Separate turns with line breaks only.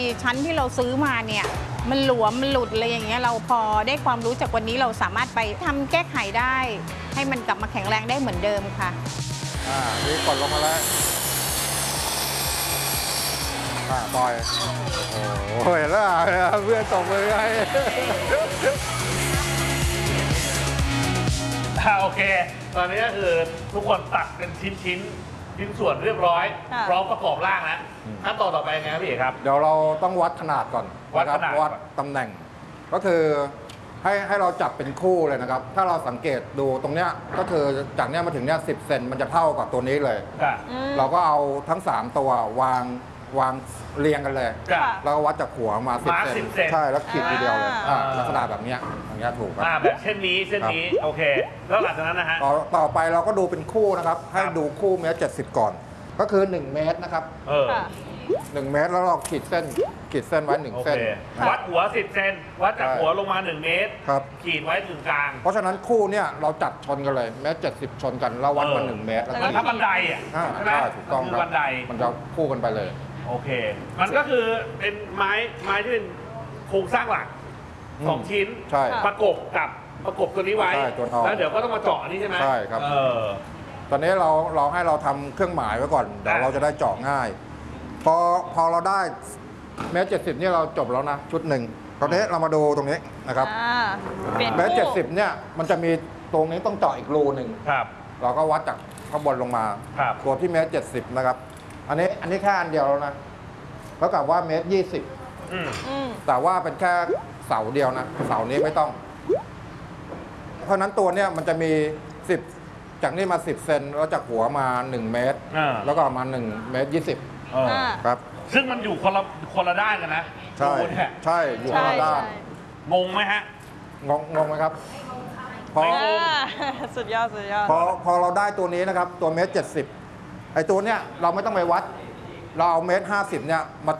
ชั้นที่เราซื้อมาเนี่ยมันหลวมมันหลุดอะไรอย่างเงี้ยเราพอได้ความรู้จากวันนี้เราสามารถไปทำแก้ไขได้ ให้มันกลับมาแข็งแรงได้เหมือนเดิมค่ะ
นี่กดลงมาแล้วปล่อยโอ้โหเห็นแล้วเพื่อนตกมือให้
โอเค ตอนนี้ก็คือทุกคนตัดเป็นชิ้นส่วนเรียบร้อยพร้อมประกอบร่างแล้วขั้นตอนต่อไปไงครับพี่เอกครับ
เดี๋ยวเราต้องวัดขนาดก่อน
วัดขนาด
วัดตำแหน่ง ก็คือให้เราจับเป็นคู่เลยนะครับถ้าเราสังเกตดูตรงเนี้ยก็คือจากเนี้ยมาถึงเนี้ย10 เซนมันจะเท่ากับตัวนี้เลยเราก็เอาทั้ง3ตัววางเรียงกันเลยแล้วก็วัดจากหัวมา10 เซนใช่แล้วขีดทีเดียวเลยลักษณะแบบเนี้ยอย่างเงี้ยถูกครับ
แบบเช่นนี้โอเคแล้วหลังจากนั้นนะฮะ
ต่อไปเราก็ดูเป็นคู่นะครับให้ดูคู่เมตร70ก่อนก็คือ1 เมตรนะครับ1 เมตรแล้วเราขีดเส้นไว้1 เส้น
วัดหัว10 เซนวัดจากหัวลงมา1 เมตรขีดไว้ถึงกลาง
เพราะฉะนั้นคู่เนี่ยเราจัดชนกันเลยเมตร70ชนกันแล้ววัดมา1 เมตร
แล้วถ้าบันไดใช่ไหม
ถูกต้องครับ
บันได
มันจะคู่กันไปเลย
โอเคมันก็คือเป็นไม้ที่เป็นโครงสร้างหลัก2 ชิ้นประกบตัวนี้ไว้แล้วเดี๋ยวก็ต้องมาเจาะนี่ใช่ไหม
ใช่ครับตอนนี้เราให้เราทำเครื่องหมายไว้ก่อนเดี๋ยวเราจะได้เจาะง่ายพอเราได้เมตร70นี่เราจบแล้วนะชุดหนึ่งตอนนี้เรามาดูตรงนี้นะครับเมตร70เนี่ยมันจะมีตรงนี้ต้องเจาะอีกรูหนึ่งเราก็วัดจากข้างบนลงมาตัวที่เมตร70นะครับอันนี้แค่อันเดียวแล้วนะแล้วกับว่าเมตร20แต่ว่าเป็นแค่เสาเดียวนะเสานี้ไม่ต้องเพราะนั้นตัวเนี้ยมันจะมี10จากนี่มา10 เซนแล้วจากหัวมา1 เมตรแล้วก็มา1 เมตร 20ครับ
ซึ่งมันอยู่คนละด้านกันนะ
ใช่อยู่คนละด้าน
งงไหมฮะ
งงไหมครับ
สุดยอด
พอเราได้ตัวนี้นะครับตัวเมตร70ไอ้ตัวเนี้ยเราไม่ต้องไปวัดเราเอาเมตร50เนี่ยมา